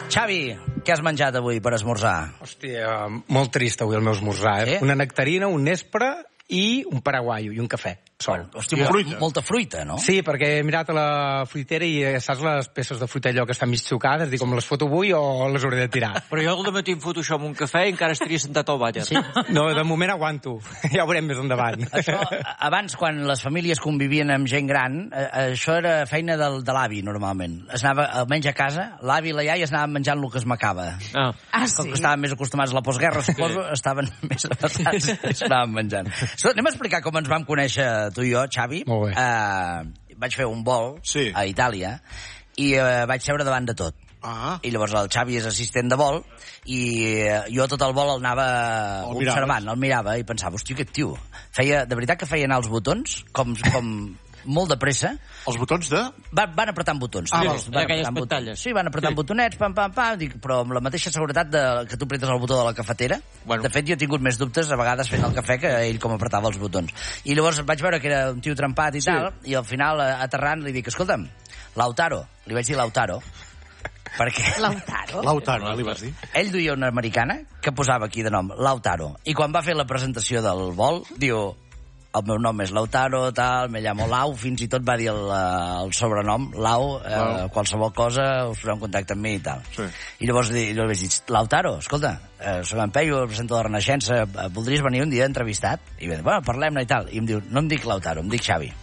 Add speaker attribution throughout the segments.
Speaker 1: Xavi, què has menjat avui per esmorzar?
Speaker 2: Hòstia, molt trist avui el meu esmorzar.
Speaker 1: Sí?
Speaker 2: Una nectarina, un nespre i un paraguaio i un cafè. Sol.
Speaker 1: Hòstia, molta fruita, no?
Speaker 2: Sí, perquè he mirat a la fruitera i saps les peces de fruita allò que estan mig xucades? Dic, com les foto avui o les hauré de tirar?
Speaker 3: Però jo al dematí em foto això amb un cafè i encara estaria sentat al vàter.
Speaker 1: Sí?
Speaker 2: No, de moment aguanto. Ja ho veurem més endavant.
Speaker 1: Això, abans, quan les famílies convivien amb gent gran, això era feina de l'avi, normalment. Es anava, almenys a casa, l'avi i la iaia es anaven menjant el que es macava.
Speaker 3: Ah,
Speaker 1: Sí? Com que estaven més acostumats a la postguerra, suposo, estaven més adaptats i s'anaven menjant. Anem a explicar com ens vam conèixer tu i jo, Xavi.
Speaker 2: Molt bé.
Speaker 1: Vaig fer un vol a Itàlia i vaig seure davant de tot. I llavors el Xavi és assistent de vol i jo tot el vol el anava observant, el mirava i pensava, hòstia, aquest tio de veritat que feia anar els botons com molt de pressa.
Speaker 4: Els botons de...?
Speaker 1: Van apretant botons.
Speaker 3: d'aquelles pantalles.
Speaker 1: Sí, van apretant botonets, pam, pam, pam, dic, però amb la mateixa seguretat que tu apretes el botó de la cafetera.
Speaker 3: Bueno.
Speaker 1: De fet, jo he tingut més dubtes a vegades fent el cafè que ell com apretava els botons. I llavors vaig veure que era un tio trempat i tal, i al final, aterrant, li dic, escolta'm, Lautaro, li vaig dir Lautaro, perquè...
Speaker 4: Lautaro, li vas dir?
Speaker 1: Ell duia una americana que posava aquí de nom Lautaro, i quan va fer la presentació del vol, diu... El meu nom és Lautaro, tal, me llamo Lau, fins i tot va dir el sobrenom, Lau, qualsevol cosa, us poseu en contacte amb mi i tal.
Speaker 4: Sí.
Speaker 1: I llavors jo vaig dir, Lautaro, escolta, soc en Peyu, el presento de la Renaixença, voldries venir un dia entrevistat? I va dir, bueno, parlem-ne i tal. I em diu, no em dic Lautaro, em dic Xavi.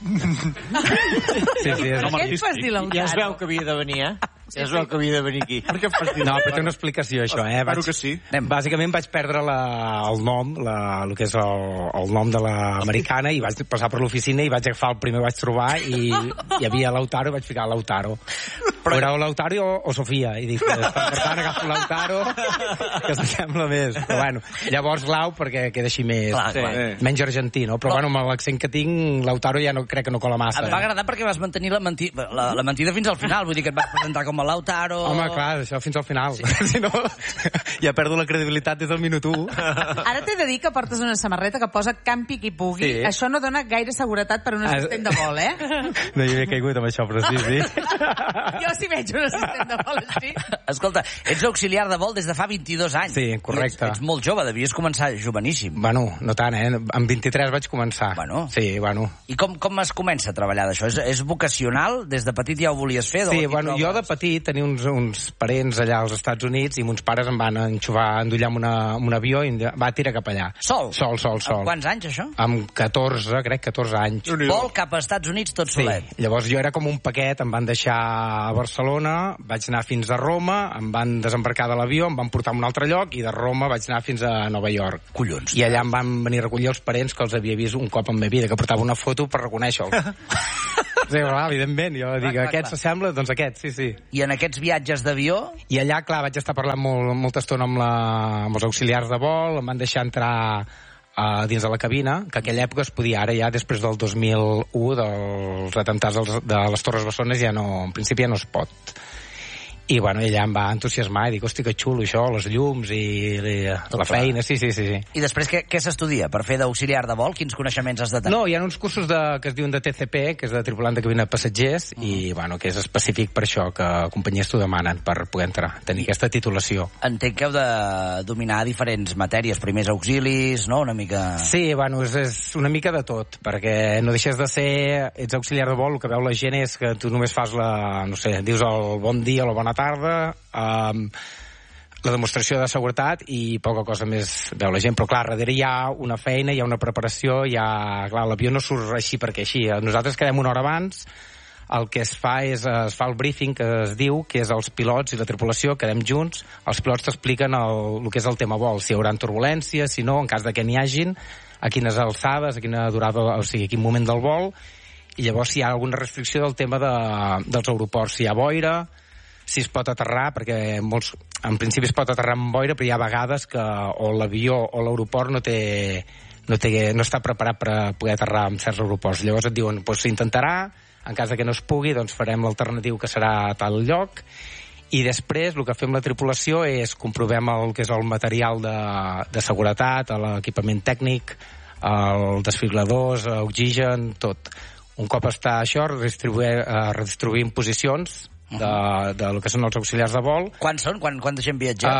Speaker 2: Sí, és...
Speaker 5: Per què et fas dir Lautaro?
Speaker 3: Ja es veu que havia de venir, Ja es veu que havia de venir aquí.
Speaker 4: Per què fas dir?
Speaker 2: No, però té una explicació, això,
Speaker 4: Espero que sí.
Speaker 2: Bàsicament vaig perdre el nom, el que és el nom de l'americana, i vaig passar per l'oficina i vaig agafar el primer que vaig trobar i hi havia Lautaro i vaig ficar Lautaro. Però era o Lautaro o Sofia, i dic, per tant agafo Lautaro, que s'assembla més. Però bueno, llavors Lau, perquè queda així més, menys argentí, no? Però bueno, amb l'accent que tinc, Lautaro ja no crec que no cola massa.
Speaker 1: Em va agradar perquè vas mantenir la mentida fins al final, vull dir que et vas presentar com a Lautaro...
Speaker 2: Home, clar, això fins al final. Sí. Si no, ja perdo la credibilitat des del minut 1.
Speaker 5: Ara t'he de dir que portes una samarreta que posa campi qui pugui.
Speaker 2: Sí.
Speaker 5: Això no dona gaire seguretat per un assistent de vol,
Speaker 2: No hi havia caigut amb això, però sí.
Speaker 5: Jo si veig un assistent de vol així...
Speaker 1: Escolta, ets auxiliar de vol des de fa 22 anys.
Speaker 2: Sí, correcte.
Speaker 1: Ets molt jove, devies començar joveníssim.
Speaker 2: Bueno, no tant, Amb 23 vaig començar.
Speaker 1: Bueno.
Speaker 2: Sí, bueno.
Speaker 1: I com es comença a treballar d'això? És vocacional? Des de petit ja ho volies fer?
Speaker 2: Sí, bueno, jo de petit tenia uns parents allà als Estats Units i mons pares em van endollar amb un avió i va tirar cap allà.
Speaker 1: Sol?
Speaker 2: Sol.
Speaker 1: Amb quants anys, això?
Speaker 2: Amb 14 anys.
Speaker 1: Vol cap als Estats Units tot solet.
Speaker 2: Sí, llavors jo era com un paquet, em van deixar a Barcelona, vaig anar fins a Roma, em van desembarcar de l'avió, em van portar a un altre lloc i de Roma vaig anar fins a Nova York.
Speaker 1: Collons.
Speaker 2: I allà em van venir a recollir els parents que els havia vist un cop en la meva vida, que portava una foto per reconèixer-los. Sí, clar, evidentment, jo dic, aquest s'assembla, doncs aquest, sí.
Speaker 1: I en aquests viatges d'avió?
Speaker 2: I allà, clar, vaig estar parlant molta estona amb els auxiliars de vol, em van deixar entrar dins de la cabina, que a aquella època es podia, ara ja després del 2001, dels atemptats de les Torres Bessones, ja no, en principi ja no es pot. I bueno, ella em va entusiasmar i dic, hosti, que xulo això, les llums i la feina, sí.
Speaker 1: I després què s'estudia per fer d'auxiliar de vol? Quins coneixements has de tenir?
Speaker 2: No, hi ha uns cursos que es diuen de TCP, que és de tripulant de cabina de passatgers, i bueno, que és específic per això, que companyies t'ho demanen per poder entrar, tenir aquesta titulació.
Speaker 1: Entenc que heu de dominar diferents matèries, primers auxilis, no? Una mica...
Speaker 2: Sí, bueno, és una mica de tot, perquè no deixes de ser, ets auxiliar de vol, el que veu la gent és que tu només fas dius el bon dia o la bona tarda, la demostració de seguretat i poca cosa més veu la gent, però clar, darrere hi ha una feina, hi ha una preparació, clar, l'avió no surt així perquè així, nosaltres quedem una hora abans, el que es fa és es fa el briefing que es diu, que és els pilots i la tripulació, quedem junts, els pilots t'expliquen el que és el tema vol, si hi haurà turbulències, si no, en cas de que n'hi hagin, a quines alçades, a quina durada, o sigui, a quin moment del vol, i llavors si hi ha alguna restricció del tema dels aeroports, si hi ha boira, si es pot aterrar, perquè en principi es pot aterrar amb boira, però hi ha vegades que o l'avió o l'aeroport no està preparat per poder aterrar en certs aeroports. Llavors et diuen, s'intentarà, en cas que no es pugui, doncs farem l'alternatiu que serà a tal lloc, i després el que fem la tripulació és comprovem el que és el material de seguretat, l'equipament tècnic, els desfibriladors, oxigen, tot. Un cop està això, redistribuïm posicions de lo que són els auxiliars de vol.
Speaker 1: Quants són? Quanta gent viatja?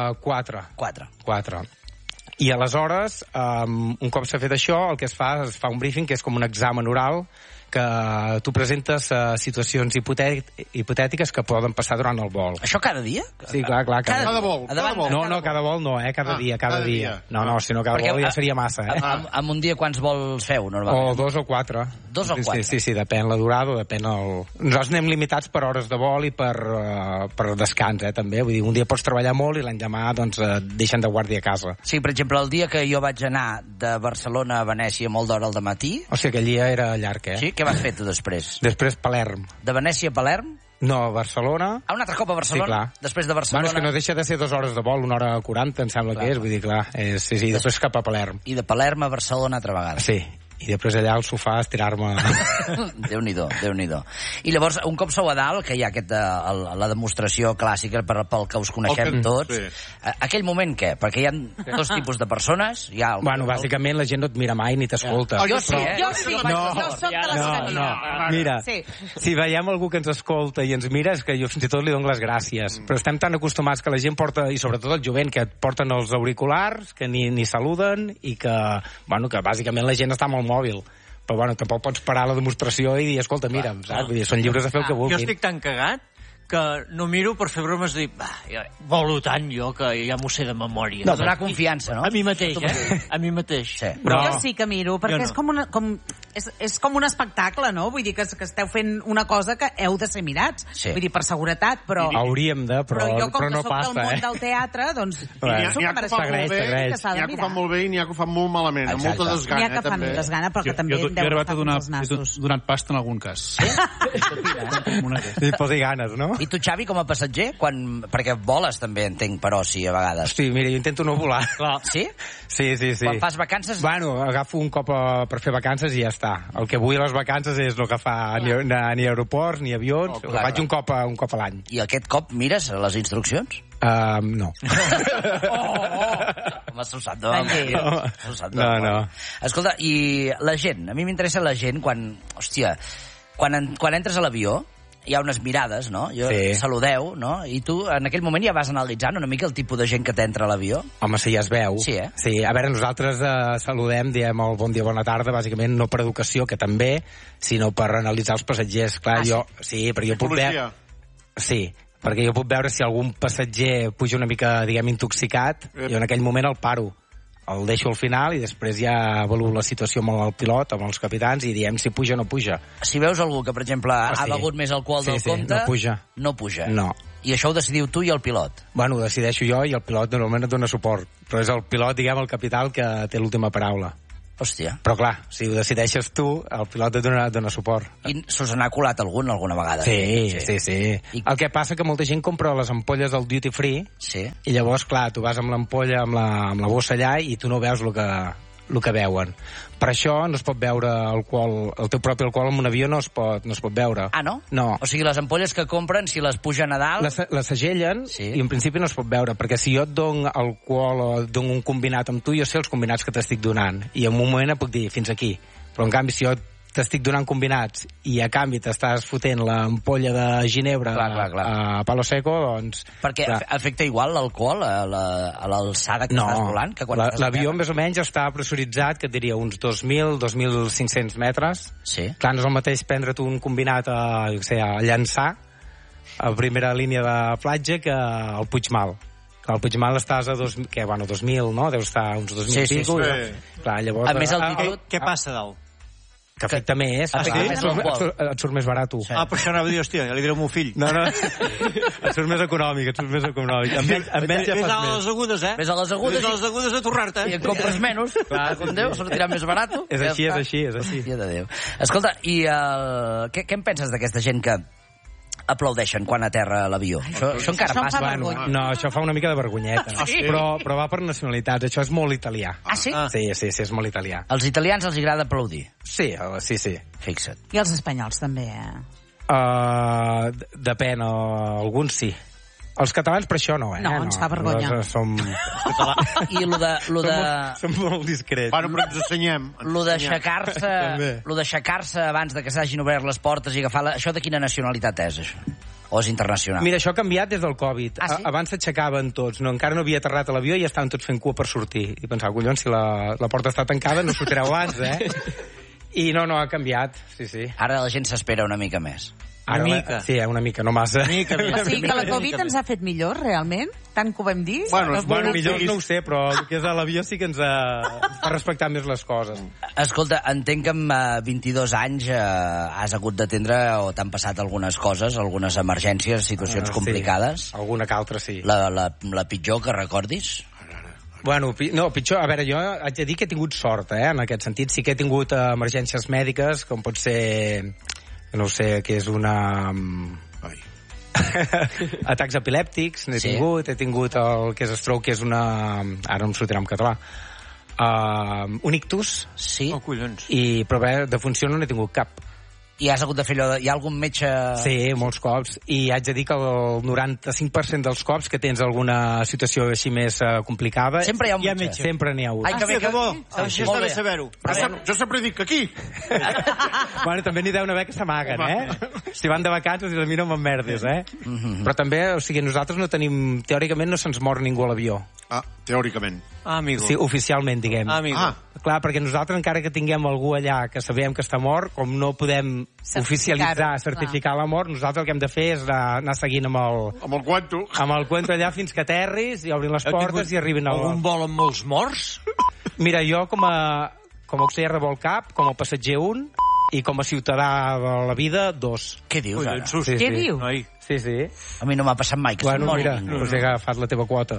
Speaker 2: 4. I aleshores, un cop s'ha fet això, el que es fa un briefing, que és com un examen oral, que tu presentes situacions hipotètiques que poden passar durant el vol.
Speaker 1: Això cada dia?
Speaker 2: Sí, clar.
Speaker 4: Cada vol.
Speaker 2: No, cada vol no, cada dia. No, si no cada vol ja seria massa,
Speaker 1: En un dia quants vols feu, normalment?
Speaker 2: O 2 o 4.
Speaker 1: 2 o 4?
Speaker 2: Sí, depèn la durada, depèn el... Nosaltres anem limitats per hores de vol i per descans, també. Vull dir, un dia pots treballar molt i l'endemà, doncs, deixen de guàrdia a casa.
Speaker 1: Sí, per exemple, el dia que jo vaig anar de Barcelona a Venècia molt d'hora al dematí...
Speaker 2: O sigui, aquell dia era llarg,
Speaker 1: Sí? Què vas fer tu després?
Speaker 2: Després Palerm.
Speaker 1: De Venècia a Palerm?
Speaker 2: No, a Barcelona.
Speaker 1: Un altre cop a Barcelona?
Speaker 2: Sí, clar.
Speaker 1: Després de Barcelona...
Speaker 2: Bueno, és que no deixa de ser 2 hores de vol, 1 hora 40, em sembla que és. Vull dir, clar, sí, després cap a Palerm.
Speaker 1: I de Palerm a Barcelona altra vegada.
Speaker 2: Sí. I després allà al sofà estirar-me...
Speaker 1: Déu-n'hi-do. I llavors, un cop sou a dalt, que hi ha la demostració clàssica pel que us coneixem tots, aquell moment què? Perquè hi ha 2 tipus de persones.
Speaker 2: Bueno, bàsicament la gent no et mira mai ni t'escolta.
Speaker 1: Jo sí,
Speaker 5: jo soc de les que mira.
Speaker 2: Mira, si veiem algú que ens escolta i ens mira, és que jo fins i tot li dono les gràcies. Però estem tan acostumats que la gent porta, i sobretot el jovent, que et porten els auriculars, que ni saluden, i que bàsicament la gent està molt mòbil. Però tampoc pots parar la demostració i dir, escolta, mira'm, saps? Vull dir, són lliures de fer el que vulguin.
Speaker 3: Jo estic tan cagat que no miro per fer bromes de dir, volo tant jo que ja m'ho sé de memòria.
Speaker 1: No, donar confiança, no?
Speaker 3: A mi mateix, A mi mateix.
Speaker 1: Sí.
Speaker 5: Però jo sí que miro, perquè és com un espectacle, no? Vull dir que esteu fent una cosa que heu de ser mirats.
Speaker 1: Sí.
Speaker 5: Vull dir, per seguretat, però...
Speaker 2: Hauríem de, però no passa,
Speaker 5: jo, com que soc del món del teatre, doncs...
Speaker 4: N'hi ha que ho fan molt bé i n'hi ha que ho fan molt malament, amb molta desgana,
Speaker 5: N'hi ha que fan desgana, però que també deu estar fent els nassos.
Speaker 6: He donat pasta en algun cas.
Speaker 2: Sí, posi ganes, no?
Speaker 1: I tu, Xavi, com a passatger, perquè voles també, entenc, però sí, a vegades.
Speaker 2: Hosti, mira, jo intento no volar.
Speaker 1: Sí?
Speaker 2: Sí.
Speaker 1: Quan fas vacances...
Speaker 2: Bueno, agafo un cop per fer vacances i ja està. El que vull a les vacances és no agafar ni aeroports, ni avions. Ho faig un cop a l'any.
Speaker 1: I aquest cop mires les instruccions?
Speaker 2: No.
Speaker 1: Home, s'ho sap de memòria.
Speaker 2: No.
Speaker 1: Escolta, i la gent? A mi m'interessa la gent quan... Hòstia, quan entres a l'avió, hi ha unes mirades, no? Saludeu, no? I tu, en aquell moment, ja vas analitzant una mica el tipus de gent que t'entra a l'avió?
Speaker 2: Home, sí, ja es veu.
Speaker 1: Sí,
Speaker 2: Sí, a veure, nosaltres saludem, diem el bon dia, bona tarda, bàsicament no per educació, que també, sinó per analitzar els passatgers. Clar, sí, però jo puc veure... Sí, perquè jo puc veure si algun passatger puja una mica, diguem, intoxicat, jo en aquell moment el paro. El deixo al final i després ja avaluo la situació amb el pilot, amb els capitans, i diem si puja o no puja.
Speaker 1: Si veus algú que, per exemple, ha begut més alcohol del compte...
Speaker 2: No puja.
Speaker 1: No. I això ho decidiu tu i el pilot?
Speaker 2: Bueno, ho decideixo jo i el pilot normalment et dona suport. Però és el pilot, diguem, el capità, el que té l'última paraula.
Speaker 1: Hòstia.
Speaker 2: Però clar, si ho decideixes tu, el pilot et dona suport.
Speaker 1: I se us n'ha colat alguna vegada?
Speaker 2: Sí. El que passa que molta gent compra les ampolles del duty free, i llavors, clar, tu vas amb l'ampolla, amb la bossa allà, i tu no veus el que veuen. Per això no es pot veure alcohol, el teu propi alcohol en un avió no es pot veure.
Speaker 1: Ah, no?
Speaker 2: No.
Speaker 1: O sigui, les ampolles que compren, si les pugen a dalt...
Speaker 2: Les segellen i en principi no es pot veure, perquè si jo et dono alcohol o et dono un combinat amb tu, jo sé els combinats que t'estic donant, i en un moment et puc dir fins aquí. Però en canvi, si jo t'estic donant combinats i a canvi t'estàs fotent l'ampolla de ginebra a palo seco, doncs...
Speaker 1: Perquè afecta igual l'alcohol a l'alçada que estàs volant?
Speaker 2: L'avió més o menys està pressuritzat, que et diria uns 2.000-2.500 metres.
Speaker 1: Sí.
Speaker 2: Clar, no és el mateix prendre't un combinat a llançar a primera línia de platja que al Puigmal. Al Puigmal estàs a 2.000, no? Deus estar uns 2.000 i pico. Clar, llavors...
Speaker 1: A més, altitud...
Speaker 3: Què passa dalt?
Speaker 2: Que afecta més. Et surt més barat.
Speaker 3: Ah, per això anava a dir, hòstia, ja li diré al meu fill.
Speaker 2: No. Et surt més econòmic, Amb ell ja fas més.
Speaker 3: Ves a les agudes,
Speaker 1: Ves a les agudes
Speaker 3: a torrar-te.
Speaker 1: I en compres menys. Clar, com Déu, sortirà més barat.
Speaker 2: És així.
Speaker 1: Hòstia de Déu. Escolta, i què en penses d'aquesta gent que aplaudeixen quan aterra l'avió? Això encara passa.
Speaker 2: No, això fa una mica de vergonyeta.
Speaker 1: Sí.
Speaker 2: Però va per nacionalitats. Això és molt italià.
Speaker 1: Ah, sí?
Speaker 2: Sí, és molt italià.
Speaker 1: Als italians els agrada aplaudir?
Speaker 2: Sí.
Speaker 1: Fixa't.
Speaker 5: I els espanyols també,
Speaker 2: Depèn, alguns sí. Els catalans per això no,
Speaker 5: No, ens fa vergonya.
Speaker 1: I
Speaker 2: som molt discrets.
Speaker 4: Bueno, però ens assenyem.
Speaker 1: Lo d'aixecar-se abans de que s'hagin obert les portes i agafar-la... Això de quina nacionalitat és, això? O és internacional?
Speaker 2: Mira, això ha canviat des del Covid.
Speaker 5: Ah, sí?
Speaker 2: Abans s'aixecaven tots, encara no havia aterrat a l'avió i ja estaven tots fent cua per sortir. I pensava, collons, si la porta està tancada no sortireu abans, I no, ha canviat, sí.
Speaker 1: Ara la gent s'espera una mica més.
Speaker 2: Una mica, no massa.
Speaker 5: O sigui que la Covid ens ha fet millor, realment? Tant que ho vam dir?
Speaker 2: Bueno, millor no ho sé, però el que és a l'avió sí que ens fa respectar més les coses.
Speaker 1: Escolta, entenc que amb 22 anys has hagut d'atendre o t'han passat algunes coses, algunes emergències, situacions complicades.
Speaker 2: Alguna que altra, sí.
Speaker 1: La pitjor que recordis?
Speaker 2: Bueno, no, pitjor, a veure, jo haig de dir que he tingut sort, en aquest sentit. Sí que he tingut emergències mèdiques, com pot ser... no sé, que és una... atacs epilèptics, n'he tingut, he tingut el que és stroke, que és una... ara no em sortirà en català. Un ictus.
Speaker 1: Sí.
Speaker 3: Oh, collons.
Speaker 2: Però bé, de funció no n'he tingut cap.
Speaker 1: I has hagut de fer allò hi ha algun metge...
Speaker 2: Sí, molts cops. I haig de dir que el 95% dels cops que tens alguna situació així més complicada...
Speaker 1: Sempre hi ha un metge.
Speaker 2: Sempre n'hi ha un.
Speaker 3: Ai, que bo. Això està bé saber-ho.
Speaker 4: Jo sempre dic que aquí.
Speaker 2: Bueno, també n'hi deu haver que s'amaguen, Si van de vacances i a mi no m'emmerdes, Però també, o sigui, nosaltres no tenim... Teòricament no se'ns mor ningú a l'avió.
Speaker 4: Teòricament.
Speaker 3: Amigo.
Speaker 2: Sí, oficialment, diguem.
Speaker 3: Amigo.
Speaker 2: Clar, perquè nosaltres, encara que tinguem algú allà que sabem que està mort, com no podem oficialitzar, certificar la mort, nosaltres el que hem de fer és anar seguint amb el
Speaker 4: cuento.
Speaker 2: Amb el cuento allà fins que aterris i obrin les portes i arribin al...
Speaker 3: Algun vol amb molts morts?
Speaker 2: Mira, jo com a auxiliar de vol cap, com a passatger 1 i com a ciutadà de la vida 2.
Speaker 1: Què dius, ara?
Speaker 5: Què dius?
Speaker 2: Sí.
Speaker 1: A mi no m'ha passat mai que se'm mori ningú.
Speaker 2: Us he agafat la teva quota.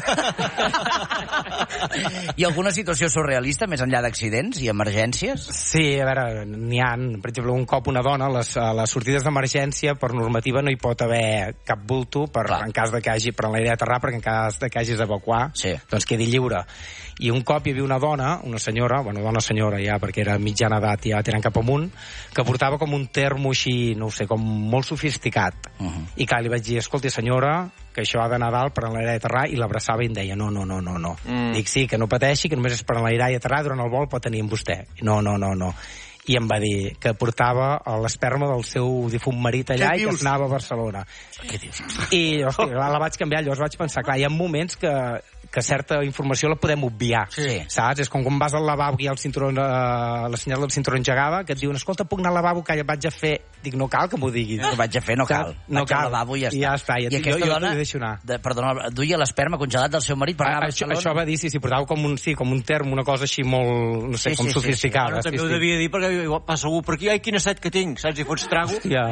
Speaker 1: Hi ha alguna situació surrealista més enllà d'accidents i emergències?
Speaker 2: Sí, a veure, n'hi ha. Per exemple, un cop una dona, a les sortides d'emergència, per normativa no hi pot haver cap bulto en cas de que hagi, per l'enlaire d'aterrar, perquè en cas de que hagis d'evacuar, doncs quedi lliure. I un cop hi havia una dona, una senyora, senyora ja, perquè era mitjana edat, ja tirant cap amunt, que portava com un termo així, no ho sé, com molt sofisticat. I clar, li vaig dir, escolti senyora, que això ha d'anar dalt per enlairar i aterrar, i l'abraçava i em deia, no. Dic, sí, que no pateixi, que només és per enlairar i aterrar, durant el vol pot tenir amb vostè. No. I em va dir que portava l'esperma del seu difunt marit allà i que es anava a Barcelona.
Speaker 1: Què dius?
Speaker 2: I la vaig canviar, llavors vaig pensar, clar, hi ha moments que certa informació la podem obviar, saps? És com quan vas al lavabo i hi ha la senyal del cinturó engegada, que et diuen, escolta, puc anar al lavabo que vaig a fer... Dic, no cal que m'ho diguis.
Speaker 1: Que vaig a fer, no cal.
Speaker 2: No cal.
Speaker 1: Al lavabo i ja està.
Speaker 2: I ja està.
Speaker 1: I aquesta dona, perdona, duia l'esperma congelat del seu marit per anar a Barcelona?
Speaker 2: Això va dir, sí, portava com un term, una cosa així molt, no sé, com sofisticada.
Speaker 3: També ho devia dir, perquè passa algú per aquí, ai, quina set que tinc, saps? I fots trago.
Speaker 2: Ja.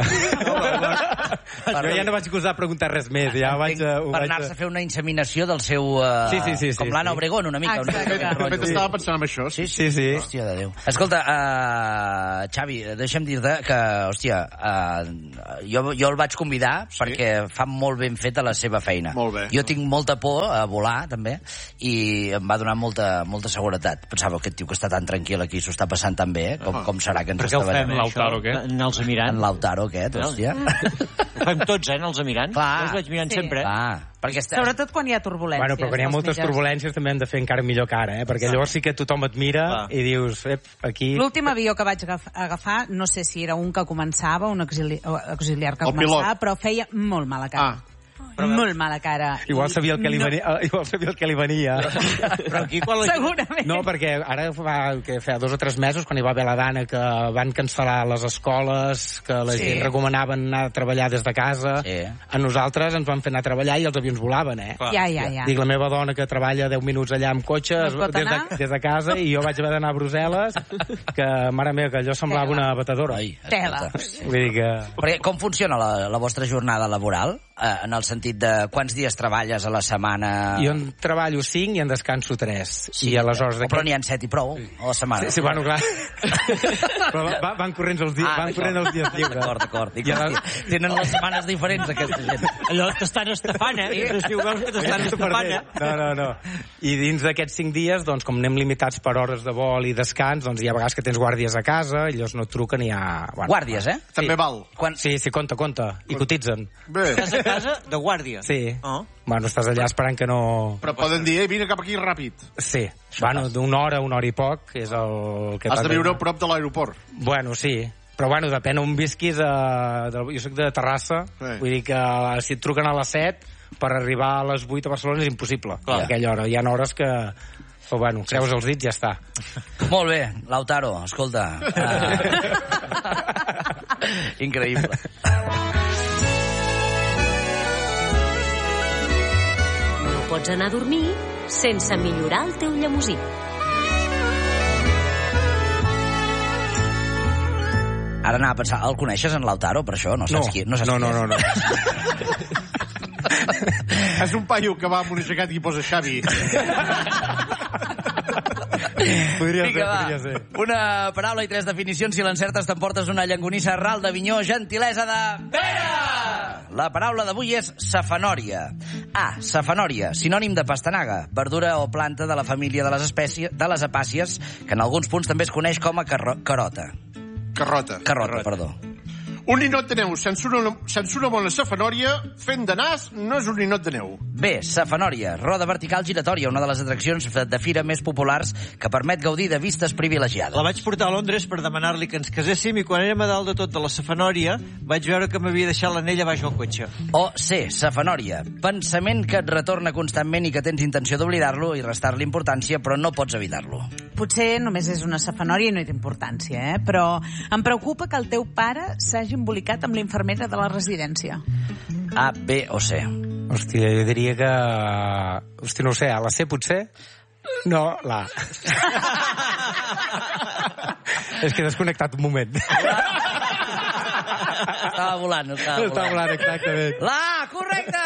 Speaker 2: Jo ja no vaig gosar preguntar res més.
Speaker 1: Per anar-se a fer una inseminació del seu...
Speaker 2: Sí.
Speaker 1: Com l'Anna Obregón, una mica.
Speaker 4: Estava pensant en això.
Speaker 2: Sí.
Speaker 1: Hòstia de Déu. Escolta, Xavi, deixa'm dir-te que, hòstia, jo el vaig convidar perquè fa molt ben feta la seva feina.
Speaker 4: Molt bé.
Speaker 1: Jo tinc molta por a volar, també, i em va donar molta seguretat. Pensava, aquest tio que està tan tranquil aquí, s'ho està passant tan bé, com serà que ens està veient?
Speaker 3: Per què ho fem, Lautaro, aquest? En els Emirants.
Speaker 1: En Lautaro, aquest, hòstia.
Speaker 3: Ho fem tots, en els Emirants.
Speaker 1: Clar.
Speaker 3: Els vaig mirant sempre.
Speaker 5: Sobretot quan hi ha turbulències.
Speaker 2: Bueno, però quan hi ha moltes turbulències també hem de fer encara millor que ara, perquè llavors sí que tothom et mira i dius, aquí...
Speaker 5: L'últim avió que vaig agafar, no sé si era un que començava, un auxiliar que començava, però feia molt mala cara. Molt mala cara.
Speaker 2: Igual sabia el que li venia.
Speaker 3: Però aquí quan
Speaker 5: segurament.
Speaker 2: No, perquè ara fa 2 o 3 mesos, quan hi va haver la Dana, que van cancel·lar les escoles, que la gent recomanaven anar a treballar des de casa, a nosaltres ens van fer anar a treballar i els avions volaven,
Speaker 5: Ja.
Speaker 2: Dic, la meva dona que treballa 10 minuts allà amb cotxe, des de casa, i jo vaig haver d'anar a Brussel·les, que, mare meva, que allò semblava una batedora.
Speaker 5: Tela.
Speaker 2: Vull dir que...
Speaker 1: Perquè com funciona la vostra jornada laboral? En el sentit de quants dies treballes a la setmana?
Speaker 2: Jo en treballo 5 i en descanso 3. I aleshores
Speaker 1: però n'hi ha 7 i prou a la setmana.
Speaker 2: Sí, bueno, clar. Però van corrents els dies lliures.
Speaker 1: D'acord. Tenen les setmanes diferents, aquesta gent.
Speaker 3: Allò t'estan estafant, Si ho veus que t'estan estafant.
Speaker 2: No. I dins d'aquests 5 dies, doncs, com anem limitats per hores de vol i descans, doncs hi ha vegades que tens guàrdies a casa, i ells no et truquen i hi ha...
Speaker 1: Guàrdies,
Speaker 4: També val.
Speaker 2: Sí, compta. I cotitzen.
Speaker 4: Bé.
Speaker 3: Casa de guàrdia.
Speaker 2: Sí. Bueno, estàs allà esperant que no...
Speaker 4: Però poden dir, vine cap aquí ràpid.
Speaker 2: Sí. Bueno, d'una hora i poc és el que...
Speaker 4: Has de viure a prop de l'aeroport.
Speaker 2: Bueno, sí. Però bueno, depèn on visquis. Jo soc de Terrassa, vull dir que si et truquen a les 7, per arribar a les 8 a Barcelona és impossible. A aquella hora. Hi ha hores que... Però bueno, creus els dits, ja està.
Speaker 1: Molt bé, Lautaro, escolta. Increïble.
Speaker 6: No pots anar a dormir sense millorar el teu llemosí.
Speaker 1: Ara anava a pensar, el coneixes, en Lautaro, per això? No saps qui? No.
Speaker 4: És un paio que va amb un aixecat i posa Xavi.
Speaker 2: Podria ser.
Speaker 1: Una paraula i 3 definicions. Si l'encertes t'emportes una llangonissa ral d'Avinyó, gentilesa de Pere! La paraula d'avui és safanòria. Safanòria, sinònim de pastanaga, verdura o planta de la família de les apàcies, que en alguns punts també es coneix com a carota. Carrota, perdó.
Speaker 4: Un ninot de neu sense una bona safanòria, fent de nas, no és un ninot de neu.
Speaker 1: Bé, safanòria, roda vertical giratòria, una de les atraccions de fira més populars que permet gaudir de vistes privilegiades.
Speaker 3: La vaig portar a Londres per demanar-li que ens caséssim i quan érem a dalt de tot de la safanòria vaig veure que m'havia deixat l'anell a baix al cotxe.
Speaker 1: Safanòria, pensament que et retorna constantment i que tens intenció d'oblidar-lo i restar-li importància, però no pots evitar-lo.
Speaker 5: Potser només és una safanòria i no hi té importància, però em preocupa que el teu pare s'hagi embolicat amb l'infermera de la residència.
Speaker 1: A, B o C?
Speaker 2: Hòstia, jo diria que... Hòstia, no ho sé, a la C potser? No, la A. És que he desconnectat un moment.
Speaker 1: Estava volant.
Speaker 2: Estava volant, exactament.
Speaker 1: La A, correcte!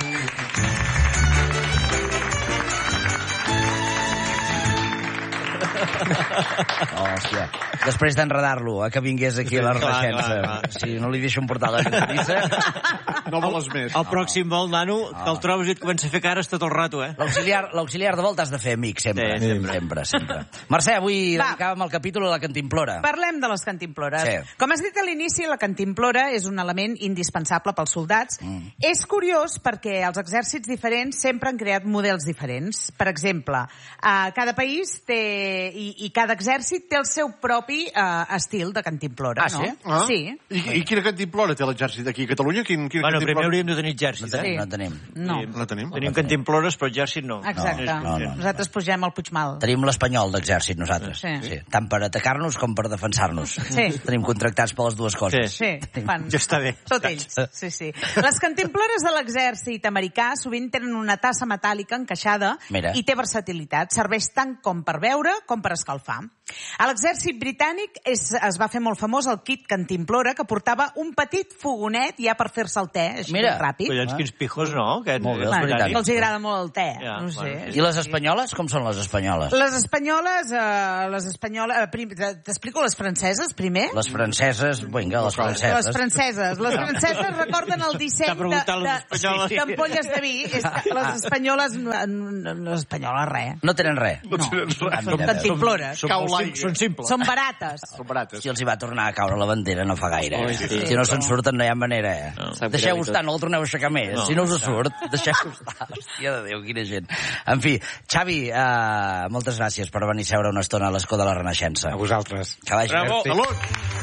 Speaker 1: Hòstia. Després d'enredar-lo, que vingués aquí a la Renaixença. Si no li deixo un portal de llangonissa...
Speaker 4: No voles més.
Speaker 3: El pròxim vol, nano, que el trobes i et comença a fer cares tot el rato,
Speaker 1: L'auxiliar de volta has de fer amic, sempre. Sempre. Mercè, avui dedicàvem el capítol a la cantimplora.
Speaker 5: Parlem de les cantimplores. Sí. Com has dit a l'inici, la cantimplora és un element indispensable pels soldats. És curiós perquè els exèrcits diferents sempre han creat models diferents. Per exemple, cada país té i cada exèrcit té el seu propi estil de cantimplora, no?
Speaker 1: Sí?
Speaker 5: Sí.
Speaker 4: I quina cantimplora té l'exèrcit aquí a Catalunya?
Speaker 3: Bueno, primer hauríem de tenir exèrcit,
Speaker 1: No tenim.
Speaker 5: No.
Speaker 4: La tenim?
Speaker 3: Tenim cantimplores, però exèrcit no.
Speaker 5: Exacte. Nosaltres pugem al Puigmal.
Speaker 1: Tenim l'espanyol d'exèrcit, nosaltres.
Speaker 5: Sí.
Speaker 1: Tant per atacar-nos com per defensar-nos.
Speaker 5: Sí.
Speaker 1: Tenim contractats per les dues coses.
Speaker 5: Sí.
Speaker 3: Ja està bé.
Speaker 5: Tot ells. Sí. Les cantimplores de l'exèrcit americà sovint tenen una tassa metàl·lica encaixada i té versatilitat. Serveix tant com per beure com per escalfar. A l'exèrcit britànic es va fer molt famós el kit cantimplora, que portava un petit fogonet ja per fer-se el te, així ràpid.
Speaker 3: Collons, quins pijos, no?
Speaker 1: Molt bé,
Speaker 5: que els agrada molt el te. No sé.
Speaker 1: I les espanyoles? Com són les espanyoles?
Speaker 5: Les espanyoles... T'explico les franceses, primer?
Speaker 1: Les franceses, vinga, les franceses.
Speaker 5: Les franceses recorden el disseny d'ampolles de vi. Les espanyoles... Les espanyoles, res.
Speaker 1: No tenen res.
Speaker 5: No. Cantimplores.
Speaker 3: Són simples.
Speaker 5: Són barates.
Speaker 1: Si els hi va tornar a caure la bandera no fa gaire. Si no se'n surten no hi ha manera. Deixeu-ho estar, no el torneu a aixecar més. Si no us surt, deixeu-ho estar. Hòstia de Déu, quina gent. En fi, Xavi, moltes gràcies per venir a seure una estona a l'escó de la Renaixença.
Speaker 2: A vosaltres.
Speaker 1: Que vagi bé.
Speaker 4: Salut!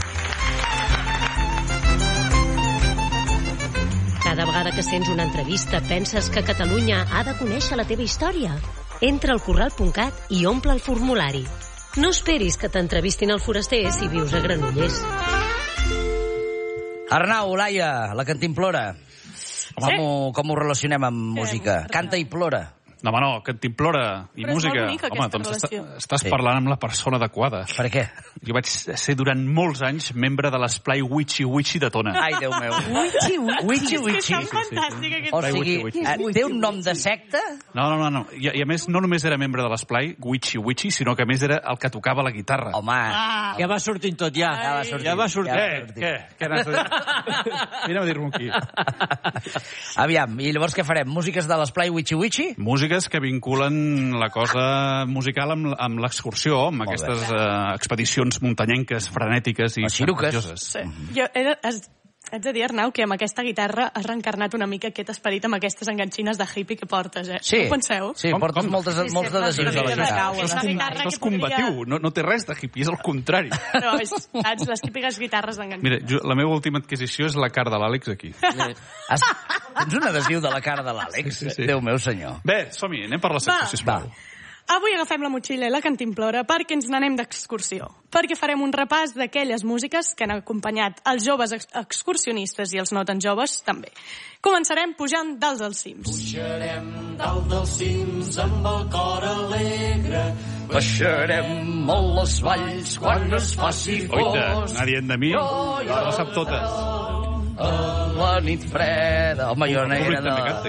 Speaker 6: Cada vegada que sents una entrevista penses que Catalunya ha de conèixer la teva història. Entra al corral.cat i omple el formulari. No esperis que t'entrevistin al Foraster si vius a Granollers.
Speaker 1: Arnau, Laia, la cantimplora. Com ho relacionem amb música? Canta i plora.
Speaker 7: No, home, no, cantimplora i
Speaker 8: però
Speaker 7: música.
Speaker 8: Home, doncs
Speaker 7: estàs parlant amb la persona adequada.
Speaker 1: Per què?
Speaker 7: Jo vaig ser durant molts anys membre de l'esplai Wichi Wichi de Tona.
Speaker 1: Ai, Déu meu.
Speaker 8: Wichi. És que és fantàstic, aquest
Speaker 1: O sigui, té un nom de secta?
Speaker 7: No. I a més, no només era membre de l'esplai Wichi Wichi, sinó que a més era el que tocava la guitarra.
Speaker 1: Home.
Speaker 3: Ja va sortint tot, ja. Ja va sortint.
Speaker 7: Què n'has de dir? Vine a dir-m'ho aquí.
Speaker 1: Aviam, i llavors què farem? Músiques de l'esplai Wichi Wichi?
Speaker 7: Músiques que vinculen la cosa musical amb l'excursió, amb aquestes expedicions muntanyenques, frenètiques i
Speaker 1: fantasioses.
Speaker 8: Sí. Haig de dir, Arnau, que amb aquesta guitarra has reencarnat una mica aquest esperit amb aquestes enganxines de hippie que portes,
Speaker 1: Sí.
Speaker 8: No ho penseu?
Speaker 1: Sí, portes molts adhesius a la guitarra.
Speaker 7: Això és combatiu, no té res de hippie, és el contrari.
Speaker 8: Però saps, les típiques guitarres d'enganxines.
Speaker 7: Mira, la meva última adquisició és la cara de l'Àlex aquí.
Speaker 1: Tens un adhesiu de la cara de l'Àlex? Sí. Déu meu senyor.
Speaker 7: Bé, som-hi, anem per la secció, sisplau.
Speaker 8: Avui agafem la motxilla i la cantimplora perquè ens n'anem d'excursió. Perquè farem un repàs d'aquelles músiques que han acompanyat els joves excursionistes i els no tan joves també. Començarem pujant dalt dels cims.
Speaker 9: Pujarem dalt dels cims amb el cor alegre.
Speaker 1: Baixarem molt les valls quan es faci fosc.
Speaker 7: Oita, nadie de mi, la sap totes.
Speaker 1: La nit freda. Home, jo era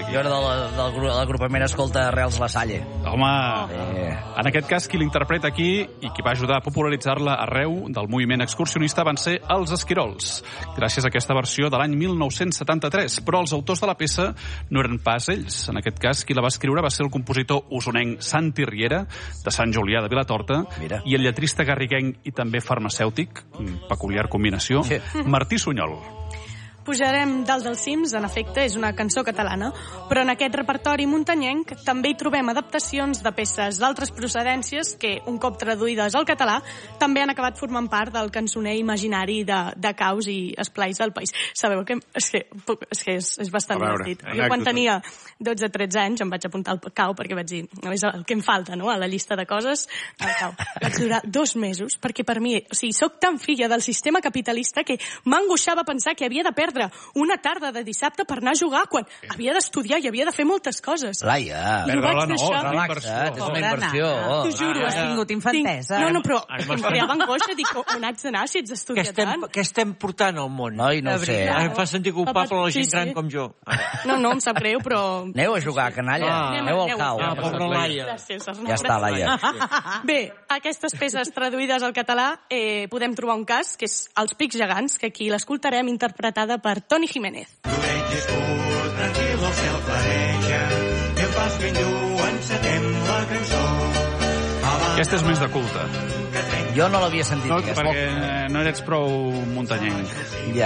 Speaker 1: de l'agrupament Escolta Reals La Salle.
Speaker 7: Home, en aquest cas qui l'interpreta aquí i qui va ajudar a popularitzar-la arreu del moviment excursionista van ser els Esquirols, gràcies a aquesta versió de l'any 1973. Però els autors de la peça no eren pas ells. En aquest cas, qui la va escriure va ser el compositor usonenc Santi Riera, de Sant Julià de Vilatorta, i el lletrista garriguenc i també farmacèutic, peculiar combinació, Martí Sunyol.
Speaker 8: Pujarem dalt dels cims, en efecte, és una cançó catalana, però en aquest repertori muntanyenc també hi trobem adaptacions de peces d'altres procedències que, un cop traduïdes al català, també han acabat formant part del cançoner imaginari de caus i esplais del país. Sabeu que és bastant divertit. Jo quan tenia 12-13 anys em vaig apuntar al cau perquè vaig dir, és el que em falta, no?, a la llista de coses, al cau. Vaig durar 2 mesos perquè per mi, o sigui, soc tan filla del sistema capitalista que m'angoixava pensar que havia de perdre una tarda de dissabte per anar a jugar quan havia d'estudiar i havia de fer moltes coses.
Speaker 1: Laia, relaxa't, és una inversió.
Speaker 5: T'ho juro, has tingut infantesa.
Speaker 8: No, però em creava angoixa, dic, on haig d'anar si ets d'estudiar tant?
Speaker 3: Què estem portant al món?
Speaker 1: Noi, no ho sé.
Speaker 3: Em fa sentir culpable la gent gran com jo.
Speaker 8: No, em sap greu, però...
Speaker 1: Aneu a jugar, canalla. Aneu al cau.
Speaker 3: Pobra Laia.
Speaker 1: Ja està, Laia.
Speaker 8: Bé, aquestes peces traduïdes al català podem trobar un cas, que és Els Pics Gegants, que aquí l'escoltarem interpretada per Toni Jiménez.
Speaker 9: L'orella és curt, tranquil, el cel clareja, i el pas ben dur encetem la cançó.
Speaker 7: Aquesta és més de culte.
Speaker 1: Jo no l'havia sentit.
Speaker 7: Perquè no eres prou muntanyenc.
Speaker 1: Ja.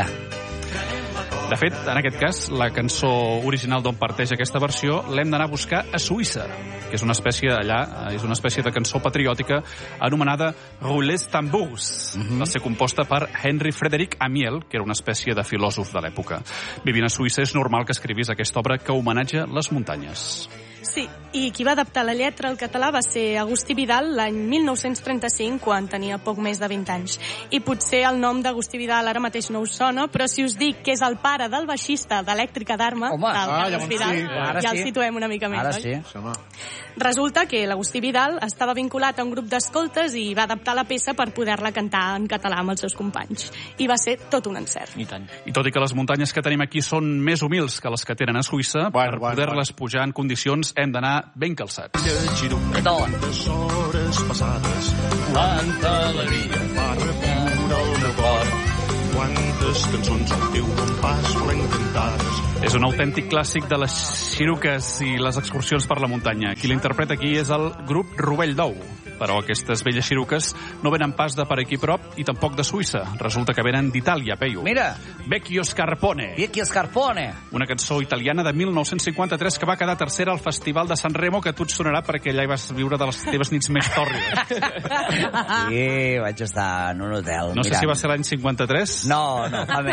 Speaker 7: De fet, en aquest cas, la cançó original d'on parteix aquesta versió l'hem d'anar a buscar a Suïssa, que és una espècie de cançó patriòtica anomenada Roules Tambours. Va ser composta per Henry Frederic Amiel, que era una espècie de filòsof de l'època. Vivint a Suïssa és normal que escrivís aquesta obra que homenatja les muntanyes.
Speaker 8: Sí, i qui va adaptar la lletra al català va ser Agustí Vidal l'any 1935, quan tenia poc més de 20 anys. I potser el nom d'Agustí Vidal ara mateix no us sona, però si us dic que és el pare del baixista d'Elèctrica d'Arma, del Carlos Vidal, ja el situem una mica més.
Speaker 1: Ara sí.
Speaker 8: Resulta que l'Agustí Vidal estava vinculat a un grup d'escoltes i va adaptar la peça per poder-la cantar en català amb els seus companys. I va ser tot un encert.
Speaker 7: I tot i que les muntanyes que tenim aquí són més humils que les que tenen a Suïssa, per poder-les pujar en condicions hem d'anar ben calçats.
Speaker 9: Quantes hores passades, quanta alegria va reviure el meu cor. Quantes cançons al teu bon pas volem cantades.
Speaker 7: És un autèntic clàssic de les xiruques i les excursions per la muntanya. Qui l'interpreta aquí és el grup Rovell d'Ou. Però aquestes velles xiruques no venen pas de per aquí prop i tampoc de Suïssa. Resulta que venen d'Itàlia, Peyu.
Speaker 1: Mira!
Speaker 7: Vecchio Scarpone.
Speaker 1: Vecchio Scarpone.
Speaker 7: Una cançó italiana de 1953 que va quedar tercera al Festival de San Remo, que a tu et sonarà perquè allà hi vas viure de les teves nits més tòrrides.
Speaker 1: Sí, vaig estar en un hotel.
Speaker 7: No sé si va ser l'any 53.
Speaker 1: No,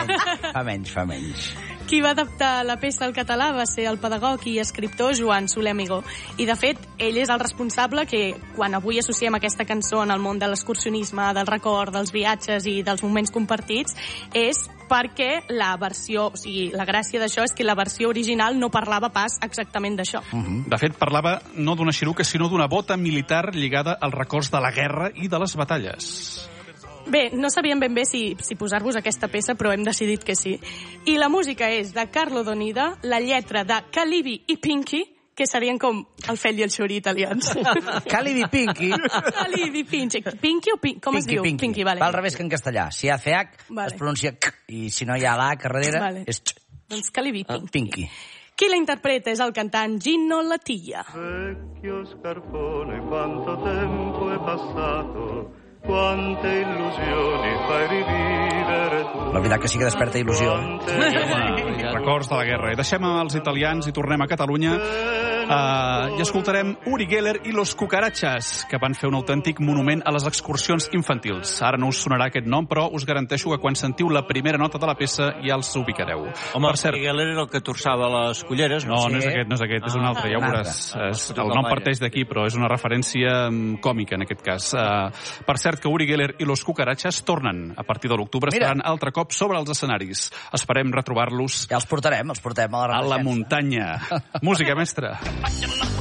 Speaker 1: fa menys.
Speaker 8: Qui va adaptar la peça al català va ser el pedagog i escriptor Joan Soler Amigó. I, de fet, ell és el responsable que, quan avui associem aquesta cançó en el món de l'excursionisme, del record, dels viatges i dels moments compartits, és perquè la versió, o sigui, la gràcia d'això és que la versió original no parlava pas exactament d'això.
Speaker 7: De fet, parlava no d'una xiruca, sinó d'una bota militar lligada als records de la guerra i de les batalles.
Speaker 8: Bé, no sabíem ben bé si posar-vos aquesta peça, però hem decidit que sí. I la música és de Carlo Donida, la lletra de Calibi i Pinky, que serien com el Fel i el Xuri italians.
Speaker 1: Calibi Pinky.
Speaker 8: Calibi Pinky. Pinky o Pinky? Com es diu? Pinky, vale.
Speaker 1: Va al revés que en castellà. Si hi ha CH, es pronuncia C, i si no hi ha l'H darrere, és Ch.
Speaker 8: Doncs Calibi Pinky.
Speaker 1: Pinky.
Speaker 8: Qui la interpreta és el cantant Gino Latilla.
Speaker 9: Vecchio Scarpone, quanto tempo è passato, quante illusioni fai rivivere tu.
Speaker 1: La veritat que sí que desperta il·lusió.
Speaker 7: Records de la guerra. I deixem els italians i tornem a Catalunya. I escoltarem Uri Geller i los Cucarachas, que van fer un autèntic monument a les excursions infantils. Ara no us sonarà aquest nom, però us garanteixo que quan sentiu la primera nota de la peça ja els ubicareu.
Speaker 3: Home, Uri Geller era el que torçava les culleres.
Speaker 7: No, no és aquest, és un altre, ja ho veuràs. El nom parteix d'aquí, però és una referència còmica, en aquest cas. Per cert, que Uri Geller i los Cucarachas tornen a partir de l'octubre, estaran altre cop sobre els escenaris. Esperem retrobar-los.
Speaker 1: Ja els portem a la
Speaker 7: muntanya. Música, mestre.